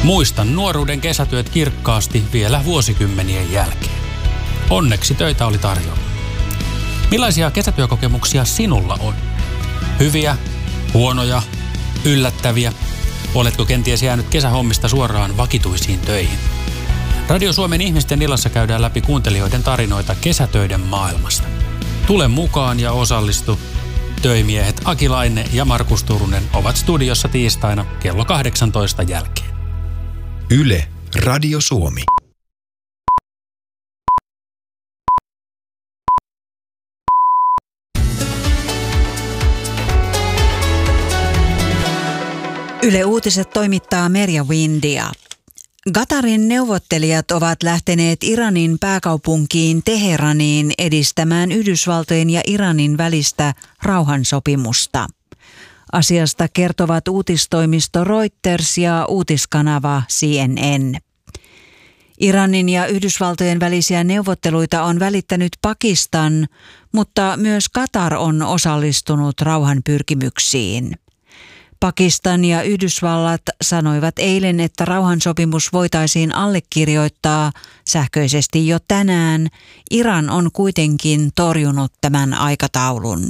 Muistan nuoruuden kesätyöt kirkkaasti vielä vuosikymmenien jälkeen. Onneksi töitä oli tarjolla. Millaisia kesätyökokemuksia sinulla on? Hyviä, huonoja, yllättäviä? Oletko kenties jäänyt kesähommista suoraan vakituisiin töihin? Radio Suomen ihmisten illassa käydään läpi kuuntelijoiden tarinoita kesätöiden maailmasta. Tule mukaan ja osallistu. Töimiehet Aki Laine ja Markus Turunen ovat studiossa tiistaina kello 18 jälkeen. Yle, Radio Suomi. Yle Uutiset toimittaa Merja Windia. Qatarin neuvottelijat ovat lähteneet Iranin pääkaupunkiin Teheraniin edistämään Yhdysvaltojen ja Iranin välistä rauhansopimusta. Asiasta kertovat uutistoimisto Reuters ja uutiskanava CNN. Iranin ja Yhdysvaltojen välisiä neuvotteluita on välittänyt Pakistan, mutta myös Qatar on osallistunut rauhanpyrkimyksiin. Pakistan ja Yhdysvallat sanoivat eilen, että rauhansopimus voitaisiin allekirjoittaa sähköisesti jo tänään. Iran on kuitenkin torjunut tämän aikataulun.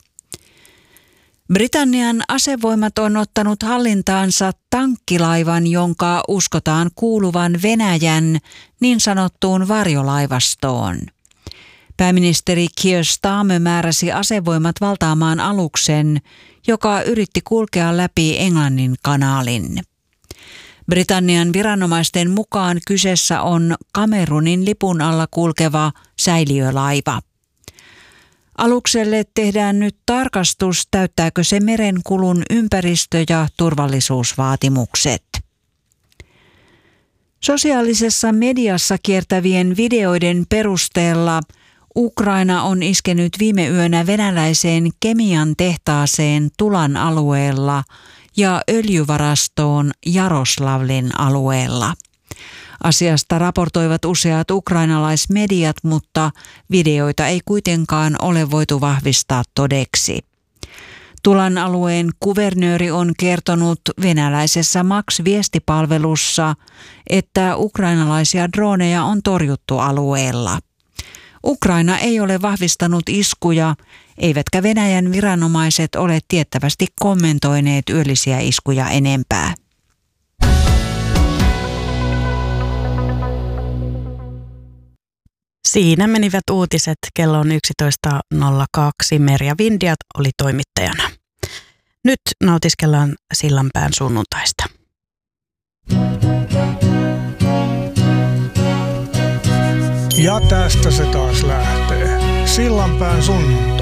Britannian asevoimat on ottanut hallintaansa tankkilaivan, jonka uskotaan kuuluvan Venäjän niin sanottuun varjolaivastoon. Pääministeri Keir Starmer määräsi asevoimat valtaamaan aluksen, joka yritti kulkea läpi Englannin kanaalin. Britannian viranomaisten mukaan kyseessä on Kamerunin lipun alla kulkeva säiliölaiva. Alukselle tehdään nyt tarkastus, täyttääkö se merenkulun ympäristö- ja turvallisuusvaatimukset. Sosiaalisessa mediassa kiertävien videoiden perusteella Ukraina on iskenyt viime yönä venäläiseen kemian tehtaaseen Tulan alueella ja öljyvarastoon Jaroslavlin alueella. Asiasta raportoivat useat ukrainalaismediat, mutta videoita ei kuitenkaan ole voitu vahvistaa todeksi. Tulan alueen kuvernööri on kertonut venäläisessä Max-viestipalvelussa, että ukrainalaisia droneja on torjuttu alueella. Ukraina ei ole vahvistanut iskuja, eivätkä Venäjän viranomaiset ole tiettävästi kommentoineet yöllisiä iskuja enempää. Siinä menivät uutiset. Kello on 11.02. Merja Windia oli toimittajana. Nyt nautiskellaan Sillanpään sunnuntaista. Ja tästä se taas lähtee. Sillanpään sunnuntai.